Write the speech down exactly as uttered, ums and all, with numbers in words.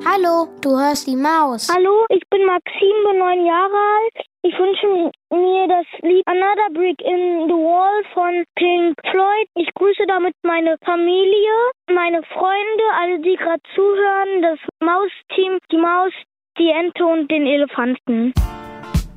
Hallo, du hörst die Maus. Hallo, ich bin Maxim, bin neun Jahre alt. Ich wünsche mir das Lied Another Brick in the Wall von Pink Floyd. Ich grüße damit meine Familie, meine Freunde, alle, die gerade zuhören, das Mausteam, die Maus, die Ente und den Elefanten.